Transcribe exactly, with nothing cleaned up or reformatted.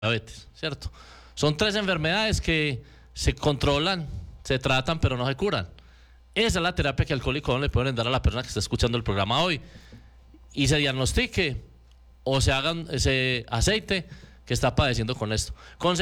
diabetes, ¿cierto? Son tres enfermedades que se controlan, se tratan, pero no se curan. Esa es la terapia que Alcohol y Colon le pueden dar a la persona que está escuchando el programa hoy. Y se diagnostique o se haga ese aceite que está padeciendo con esto. Con